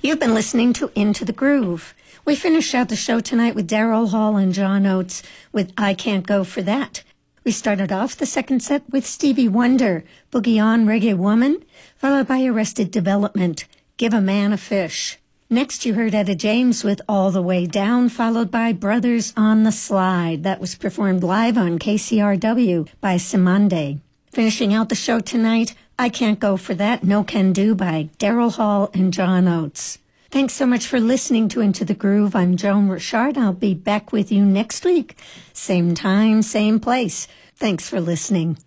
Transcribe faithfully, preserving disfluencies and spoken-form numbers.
You've been listening to Into the Groove. We finish out the show tonight with Daryl Hall and John Oates with I Can't Go For That. We started off the second set with Stevie Wonder, Boogie On Reggae Woman, followed by Arrested Development, Give a Man a Fish. Next you heard Etta James with All the Way Down, followed by Brothers on the Slide. That was performed live on K C R W by Simande. Finishing out the show tonight, I Can't Go For That, No Can Do by Daryl Hall and John Oates. Thanks so much for listening to Into the Groove. I'm Joan Richard. I'll be back with you next week. Same time, same place. Thanks for listening.